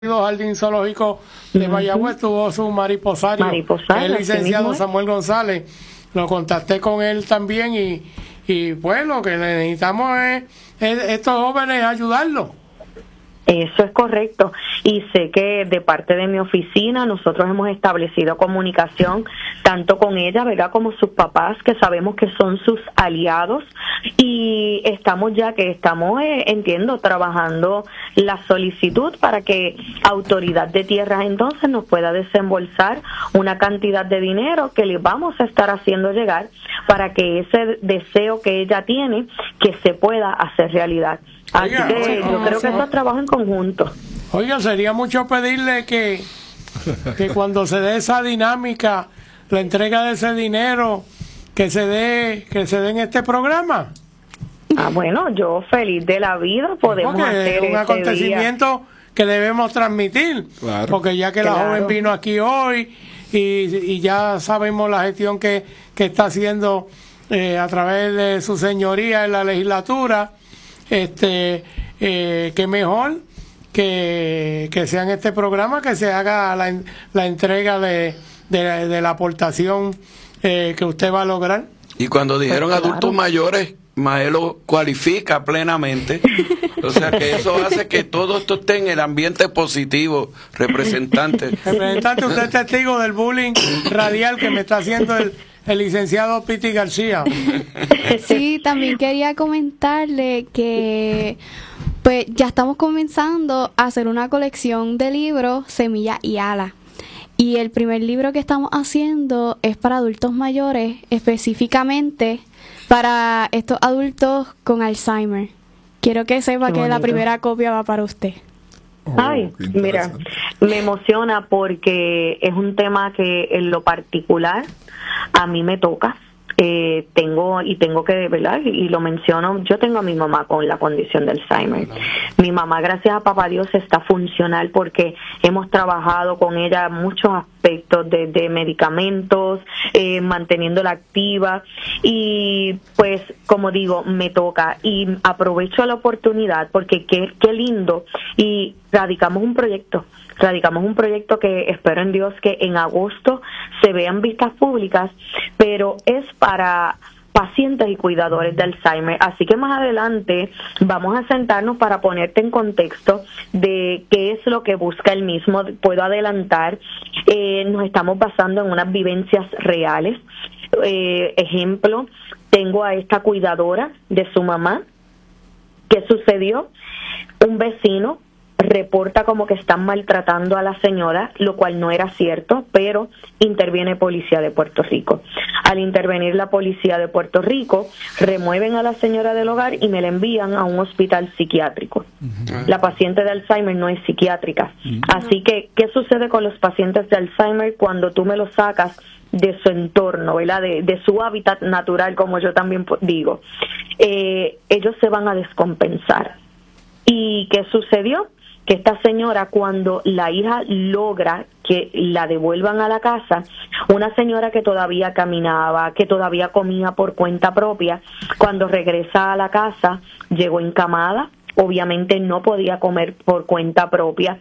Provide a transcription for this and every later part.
Jardín Zoológico de Mayagüez tuvo su mariposario, que el licenciado Samuel González. Lo contacté con él también y pues lo que necesitamos es estos jóvenes ayudarlos. Eso es correcto, y sé que de parte de mi oficina nosotros hemos establecido comunicación tanto con ella, ¿verdad?, como sus papás, que sabemos que son sus aliados, y entiendo, trabajando la solicitud para que Autoridad de Tierras entonces nos pueda desembolsar una cantidad de dinero que le vamos a estar haciendo llegar para que ese deseo que ella tiene, que se pueda hacer realidad. Así que yo creo que eso es trabajo en conjunto. Oiga, sería mucho pedirle que cuando se dé esa dinámica, la entrega de ese dinero, que se dé en este programa. Bueno, yo feliz de la vida podemos hacer un acontecimiento que debemos transmitir, claro, porque ya que la joven vino aquí hoy y ya sabemos la gestión que está haciendo a través de su señoría en la legislatura. Que mejor que sea en este programa que se haga la entrega de la aportación que usted va a lograr. Y cuando dijeron adultos mayores, Maelo cualifica plenamente, o sea que eso hace que todo esto esté en el ambiente positivo. Representante, usted es testigo del bullying radial que me está haciendo el licenciado Piti García. Sí, también quería comentarle que pues ya estamos comenzando a hacer una colección de libros Semilla y Ala. Y el primer libro que estamos haciendo es para adultos mayores, específicamente para estos adultos con Alzheimer. Quiero que sepa que la primera copia va para usted. Ay, mira, me emociona porque es un tema que en lo particular a mí me toca. Tengo que, ¿verdad? Y lo menciono, yo tengo a mi mamá con la condición de Alzheimer. Mi mamá, gracias a papá Dios, está funcional porque hemos trabajado con ella muchos aspectos de medicamentos, manteniéndola activa, y pues, como digo, me toca y aprovecho la oportunidad porque qué lindo, y radicamos un proyecto que espero en Dios que en agosto se vean vistas públicas, pero es para pacientes y cuidadores de Alzheimer. Así que más adelante vamos a sentarnos para ponerte en contexto de qué es lo que busca el mismo. Puedo adelantar, nos estamos basando en unas vivencias reales. Ejemplo, tengo a esta cuidadora de su mamá. ¿Qué sucedió? Un vecino reporta como que están maltratando a la señora, lo cual no era cierto, pero interviene Policía de Puerto Rico. Al intervenir la Policía de Puerto Rico, remueven a la señora del hogar y me la envían a un hospital psiquiátrico. La paciente de Alzheimer no es psiquiátrica. Así que, ¿qué sucede con los pacientes de Alzheimer cuando tú me los sacas de su entorno, ¿verdad? De su hábitat natural, como yo también digo? Ellos se van a descompensar. ¿Y qué sucedió? Que esta señora, cuando la hija logra que la devuelvan a la casa, una señora que todavía caminaba, que todavía comía por cuenta propia, cuando regresa a la casa, llegó encamada, obviamente no podía comer por cuenta propia.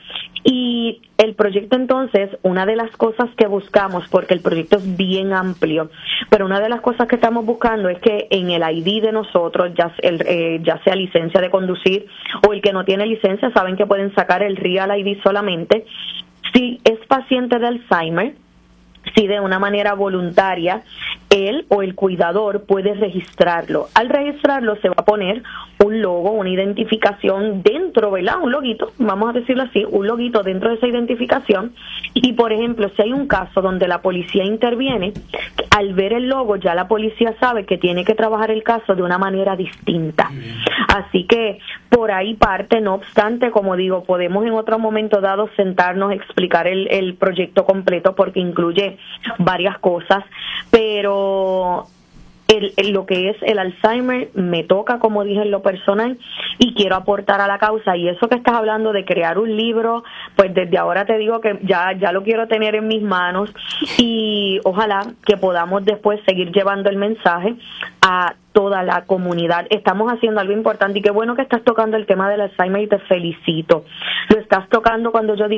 Y el proyecto entonces, una de las cosas que buscamos, porque el proyecto es bien amplio, pero una de las cosas que estamos buscando es que en el ID de nosotros, ya sea licencia de conducir o el que no tiene licencia, saben que pueden sacar el Real ID solamente. Si es paciente de Alzheimer, si de una manera voluntaria él o el cuidador puede registrarlo. Al registrarlo se va a poner un logo, una identificación dentro, ¿verdad? Un loguito, vamos a decirlo así, un loguito dentro de esa identificación. Y, por ejemplo, si hay un caso donde la policía interviene, al ver el logo ya la policía sabe que tiene que trabajar el caso de una manera distinta. Así que por ahí parte. No obstante, como digo, podemos en otro momento dado sentarnos, explicar el proyecto completo porque incluye varias cosas, pero lo que es el Alzheimer me toca, como dije, en lo personal, y quiero aportar a la causa. Y eso que estás hablando de crear un libro, pues desde ahora te digo que ya lo quiero tener en mis manos, y ojalá que podamos después seguir llevando el mensaje a toda la comunidad. Estamos haciendo algo importante, y qué bueno que estás tocando el tema del Alzheimer, y te felicito. Lo estás tocando cuando yo digo